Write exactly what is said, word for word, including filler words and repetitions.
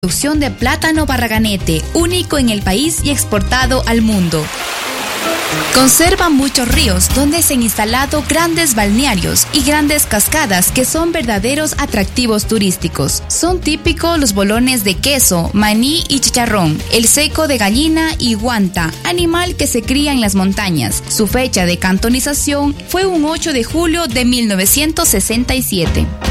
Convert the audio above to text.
Producción de plátano barraganete, único en el país y exportado al mundo. Conserva muchos ríos donde se han instalado grandes balnearios y grandes cascadas que son verdaderos atractivos turísticos. Son típicos los bolones de queso, maní y chicharrón, el seco de gallina y guanta, animal que se cría en las montañas. Su fecha de cantonización fue un ocho de julio de mil novecientos sesenta y siete.